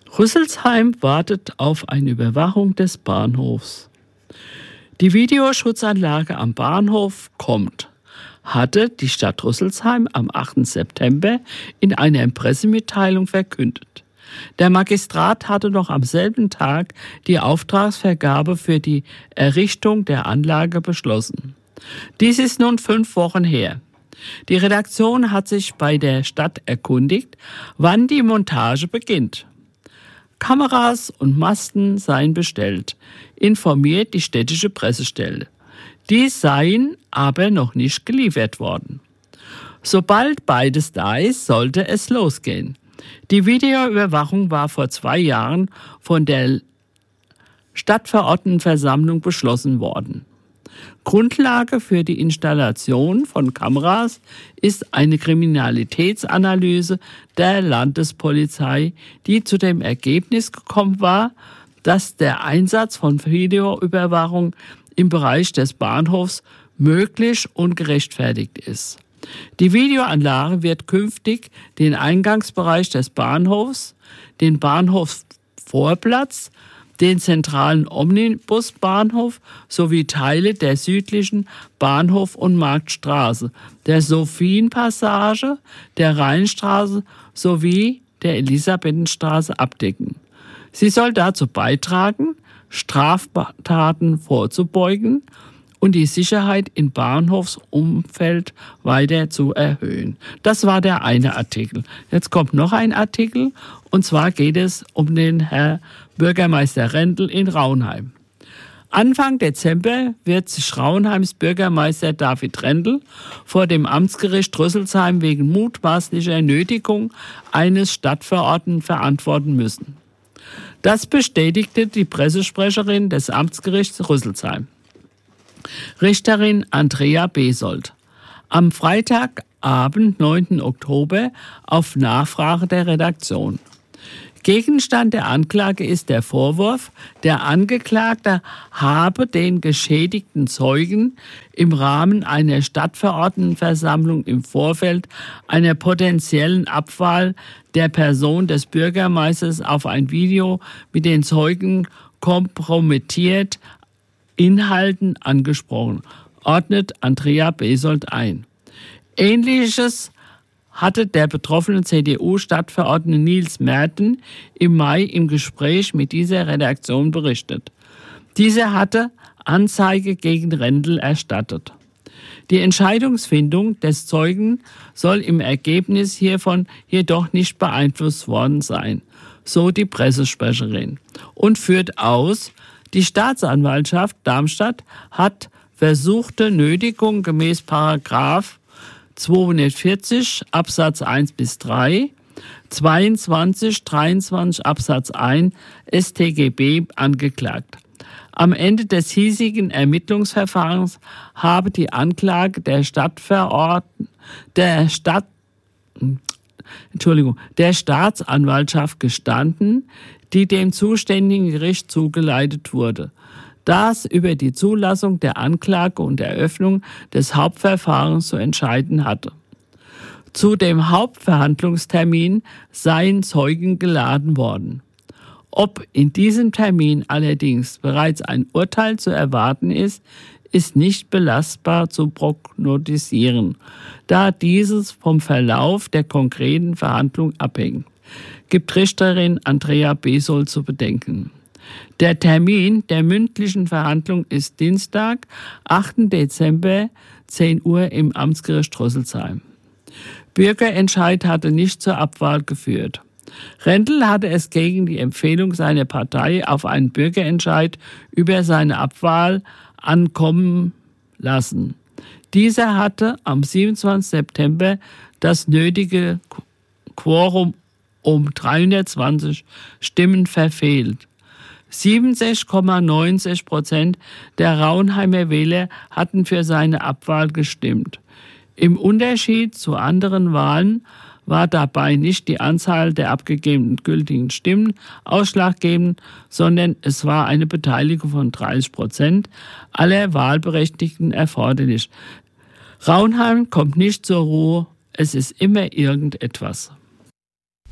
Rüsselsheim wartet auf eine Überwachung des Bahnhofs. Die Videoschutzanlage am Bahnhof kommt, hatte die Stadt Rüsselsheim am 8. September in einer Pressemitteilung verkündet. Der Magistrat hatte noch am selben Tag die Auftragsvergabe für die Errichtung der Anlage beschlossen. Dies ist nun 5 Wochen her. Die Redaktion hat sich bei der Stadt erkundigt, wann die Montage beginnt. Kameras und Masten seien bestellt, informiert die städtische Pressestelle. Die seien aber noch nicht geliefert worden. Sobald beides da ist, sollte es losgehen. Die Videoüberwachung war vor 2 Jahren von der Stadtverordnetenversammlung beschlossen worden. Grundlage für die Installation von Kameras ist eine Kriminalitätsanalyse der Landespolizei, die zu dem Ergebnis gekommen war, dass der Einsatz von Videoüberwachung im Bereich des Bahnhofs möglich und gerechtfertigt ist. Die Videoanlage wird künftig den Eingangsbereich des Bahnhofs, den Bahnhofsvorplatz, den zentralen Omnibusbahnhof sowie Teile der südlichen Bahnhof- und Marktstraße, der Sophienpassage, der Rheinstraße sowie der Elisabethenstraße abdecken. Sie soll dazu beitragen, Straftaten vorzubeugen und die Sicherheit im Bahnhofsumfeld weiter zu erhöhen. Das war der eine Artikel. Jetzt kommt noch ein Artikel, und zwar geht es um den Herrn Bürgermeister Rendel in Raunheim. Anfang Dezember wird sich Raunheims Bürgermeister David Rendel vor dem Amtsgericht Rüsselsheim wegen mutmaßlicher Nötigung eines Stadtverordneten verantworten müssen. Das bestätigte die Pressesprecherin des Amtsgerichts Rüsselsheim, Richterin Andrea Besold, am Freitagabend, 9. Oktober, auf Nachfrage der Redaktion. Gegenstand der Anklage ist der Vorwurf, der Angeklagte habe den geschädigten Zeugen im Rahmen einer Stadtverordnetenversammlung im Vorfeld einer potenziellen Abwahl der Person des Bürgermeisters auf ein Video mit den Zeugen kompromittiert Inhalten angesprochen, ordnet Andrea Besold ein. Ähnliches hatte der betroffene CDU-Stadtverordnete Nils Merten im Mai im Gespräch mit dieser Redaktion berichtet. Dieser hatte Anzeige gegen Rendel erstattet. Die Entscheidungsfindung des Zeugen soll im Ergebnis hiervon jedoch nicht beeinflusst worden sein, so die Pressesprecherin, und führt aus, die Staatsanwaltschaft Darmstadt hat versuchte Nötigung gemäß § 240 Absatz 1 bis 3, 22, 23 Absatz 1 StGB angeklagt. Am Ende des hiesigen Ermittlungsverfahrens habe die Anklage der Staatsanwaltschaft gestanden, die dem zuständigen Gericht zugeleitet wurde, das über die Zulassung der Anklage und Eröffnung des Hauptverfahrens zu entscheiden hatte. Zu dem Hauptverhandlungstermin seien Zeugen geladen worden. Ob in diesem Termin allerdings bereits ein Urteil zu erwarten ist, ist nicht belastbar zu prognostizieren, da dieses vom Verlauf der konkreten Verhandlung abhängt, gibt Richterin Andrea Besold zu bedenken. Der Termin der mündlichen Verhandlung ist Dienstag, 8. Dezember, 10 Uhr im Amtsgericht Rüsselsheim. Bürgerentscheid hatte nicht zur Abwahl geführt. Rendel hatte es gegen die Empfehlung seiner Partei auf einen Bürgerentscheid über seine Abwahl ankommen lassen. Dieser hatte am 27. September das nötige Quorum um 320 Stimmen verfehlt. 67,90% der Raunheimer Wähler hatten für seine Abwahl gestimmt. Im Unterschied zu anderen Wahlen war dabei nicht die Anzahl der abgegebenen gültigen Stimmen ausschlaggebend, sondern es war eine Beteiligung von 30% aller Wahlberechtigten erforderlich. Raunheim kommt nicht zur Ruhe, es ist immer irgendetwas.